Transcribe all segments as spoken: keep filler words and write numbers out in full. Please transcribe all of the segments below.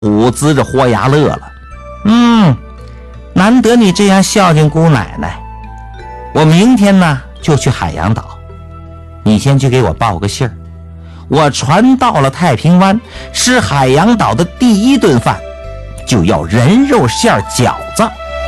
虎呲着豁牙乐了。嗯，难得你这样孝敬姑奶奶，我明天呢就去海洋岛，你先去给我报个信儿。我船到了太平湾，吃海洋岛的第一顿饭就要人肉馅饺子。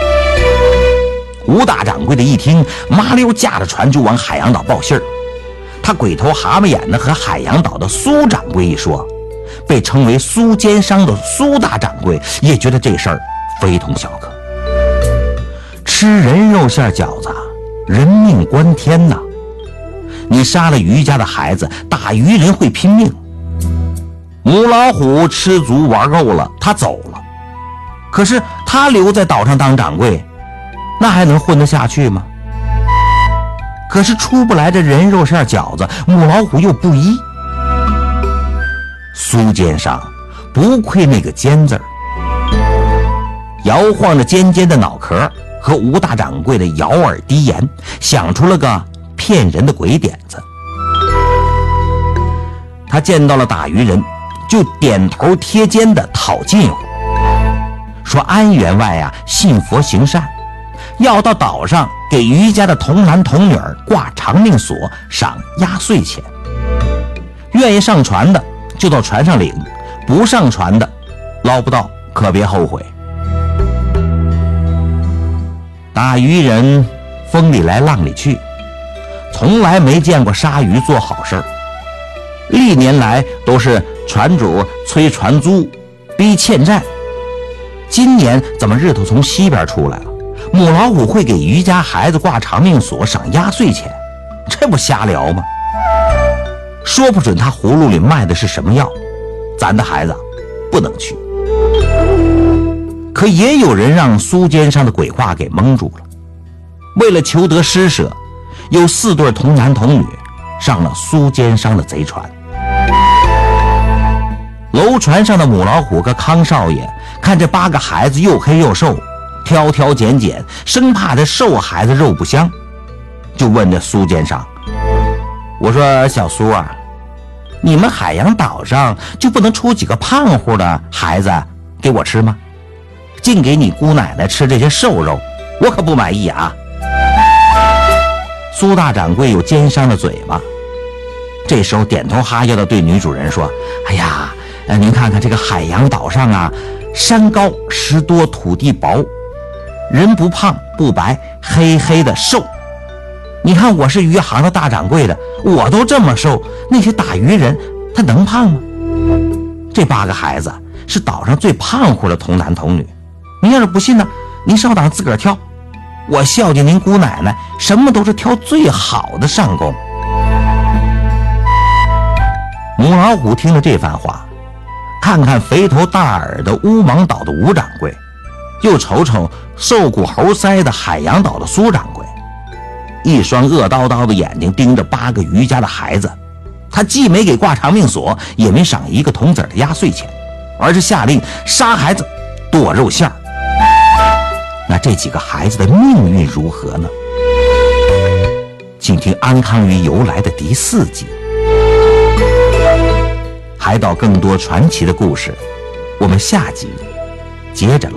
吴大掌柜的一听，麻溜驾着船就往海洋岛报信儿。他鬼头蛤蟆眼的和海洋岛的苏掌柜一说，被称为苏奸商的苏大掌柜也觉得这事儿非同小可。吃人肉馅饺子，人命关天呐！你杀了于家的孩子，打渔人会拼命。母老虎吃足玩够了，他走了。可是他留在岛上当掌柜，那还能混得下去吗？可是出不来这人肉馅饺子，母老虎又不依。苏奸商不愧那个奸字儿，摇晃着尖尖的脑壳和吴大掌柜的咬耳低言，想出了个骗人的鬼点子。他见到了打渔人，就点头贴肩的讨近乎，说安员外呀、啊、信佛行善，要到岛上给于家的童男童女挂长命锁，赏压岁钱。愿意上船的就到船上领，不上船的捞不到可别后悔。打渔人风里来浪里去，从来没见过杀鱼做好事儿，历年来都是船主催船租逼欠债。今年怎么日头从西边出来了？母老虎会给于家孩子挂长命锁，赏压岁钱，这不瞎聊吗？说不准他葫芦里卖的是什么药，咱的孩子不能去。可也有人让苏奸商的鬼话给蒙住了。为了求得施舍，有四对童男童女上了苏奸商的贼船。楼船上的母老虎和康少爷看这八个孩子又黑又瘦，挑挑拣拣，生怕这瘦孩子肉不香，就问这苏奸商，我说小苏啊，你们海洋岛上就不能出几个胖乎的孩子给我吃吗？净给你姑奶奶吃这些瘦肉，我可不满意啊。苏大掌柜有奸商的嘴巴，这时候点头哈腰的对女主人说，哎呀，呃，您看看这个海洋岛上啊，山高石多土地薄，人不胖不白，黑黑的瘦。你看我是渔行的大掌柜的，我都这么瘦，那些打渔人他能胖吗？这八个孩子是岛上最胖乎的童男童女，您要是不信呢，您上岛自个儿挑，我孝敬您姑奶奶，什么都是挑最好的上供。母老虎听了这番话，看看肥头大耳的乌芒岛的吴掌柜，又瞅瞅瘦骨猴腮的海洋岛的苏掌柜，一双恶叨叨的眼睛盯着八个渔家的孩子，他既没给挂长命锁，也没赏一个铜子的压岁钱，而是下令杀孩子剁肉馅儿。那这几个孩子的命运如何呢？请听安康鱼由来的第四集。海岛更多传奇的故事，我们下集接着